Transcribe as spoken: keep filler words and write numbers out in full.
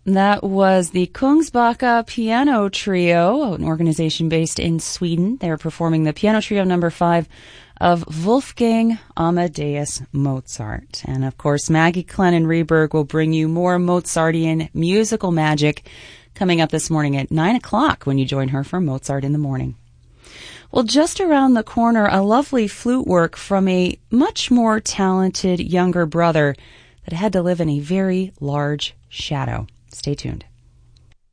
That was the Kungsbacka Piano Trio, an organization based in Sweden. They're performing the Piano Trio number five of Wolfgang Amadeus Mozart. And of course, Maggie Clennon Reberg will bring you more Mozartian musical magic coming up this morning at nine o'clock when you join her for Mozart in the Morning. Well, just around the corner, a lovely flute work from a much more talented younger brother that had to live in a very large shadow. Stay tuned.